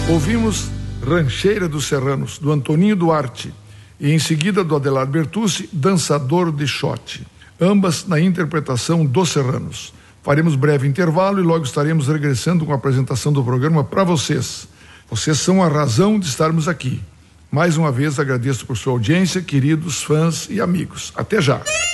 Ouvimos Rancheira dos Serranos, do Antoninho Duarte, e em seguida do Adelar Bertucci, Dançador de Xote, ambas na interpretação dos Serranos. Faremos breve intervalo e logo estaremos regressando com a apresentação do programa para vocês. Vocês são a razão de estarmos aqui. Mais uma vez agradeço por sua audiência, queridos fãs e amigos. Até já!